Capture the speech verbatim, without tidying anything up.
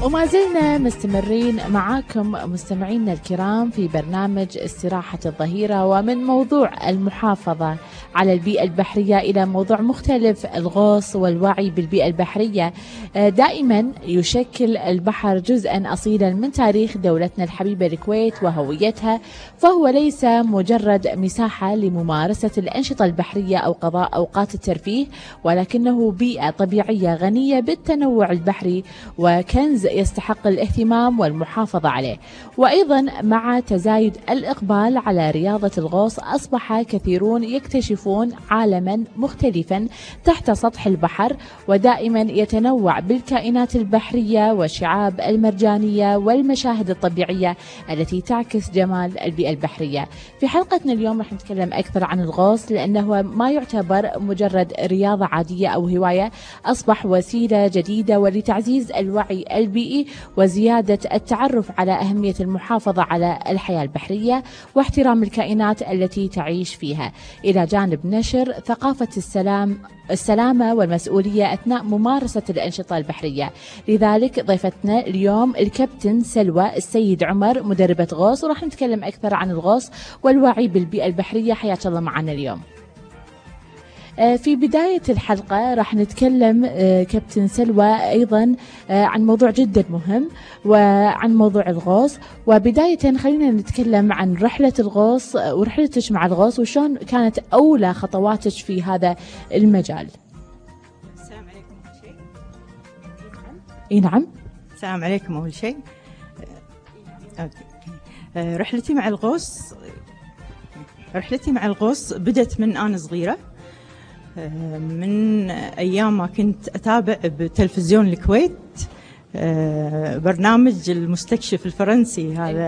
وما زلنا مستمرين معاكم مستمعينا الكرام في برنامج استراحة الظهيرة، ومن موضوع المحافظة على البيئة البحرية إلى موضوع مختلف، الغوص والوعي بالبيئة البحرية. دائما يشكل البحر جزءا أصيلا من تاريخ دولتنا الحبيبة الكويت وهويتها، فهو ليس مجرد مساحة لممارسة الأنشطة البحرية أو قضاء أوقات الترفيه، ولكنه بيئة طبيعية غنية بالتنوع البحري وكنز يستحق الاهتمام والمحافظة عليه. وأيضا مع تزايد الإقبال على رياضة الغوص، أصبح كثيرون يكتشفون عالما مختلفا تحت سطح البحر، ودائما يتنوع بالكائنات البحرية والشعاب المرجانية والمشاهد الطبيعية التي تعكس جمال البيئة البحرية. في حلقتنا اليوم رح نتكلم أكثر عن الغوص، لأنه ما يعتبر مجرد رياضة عادية أو هواية، أصبح وسيلة جديدة ولتعزيز الوعي البيئي وزيادة التعرف على أهمية المحافظة على الحياة البحرية واحترام الكائنات التي تعيش فيها، إلى جانب نشر ثقافة السلام السلامة والمسؤولية أثناء ممارسة الأنشطة البحرية. لذلك ضيفتنا اليوم الكابتن سلوى السيد عمر، مدربة غوص، وراح نتكلم أكثر عن الغوص والوعي بالبيئة البحرية. حياك الله معنا اليوم. في بداية الحلقة راح نتكلم كابتن سلوى أيضا عن موضوع جدا مهم وعن موضوع الغوص. وبداية خلينا نتكلم عن رحلة الغوص ورحلتك مع الغوص، وشون كانت أولى خطواتك في هذا المجال. السلام عليكم أول شيء. إيه نعم. السلام عليكم أول شيء. رحلتي مع الغوص رحلتي مع الغوص بدت من أنا صغيرة، من أيام ما كنت أتابع بتلفزيون الكويت برنامج المستكشف الفرنسي هذا.